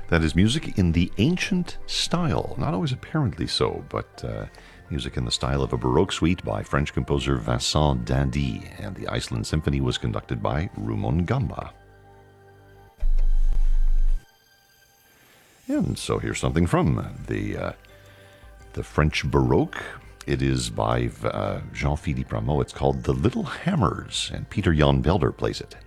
That is music in the ancient style. Not always apparently so, but music in the style of a Baroque suite by French composer Vincent d'Indy, and the Iceland Symphony was conducted by Rumon Gamba. And so here's something from the French Baroque. It is by Jean-Philippe Rameau. It's called The Little Hammers, and Peter Jan Belder plays it.